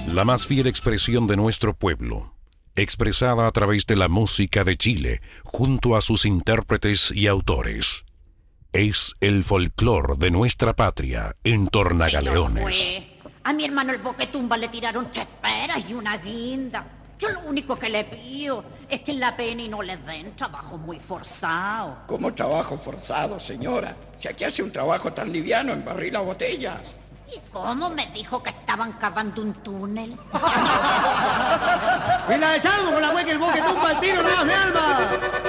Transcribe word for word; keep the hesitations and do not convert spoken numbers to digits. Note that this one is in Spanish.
La más fiel expresión de nuestro pueblo, expresada a través de la música de Chile, junto a sus intérpretes y autores. Es el folclor de nuestra patria en Tornagaleones. Señor juez, a mi hermano el Boquetumba le tiraron tres peras y una guinda. Yo lo único que le pido es que en la pena y no le den trabajo muy forzado. ¿Cómo trabajo forzado, señora? Si aquí hace un trabajo tan liviano en barril las botellas. ¿Y cómo me dijo que estaban cavando un túnel? Y la echamos con la wea que el Boquetumba al tiro, no, mi alma.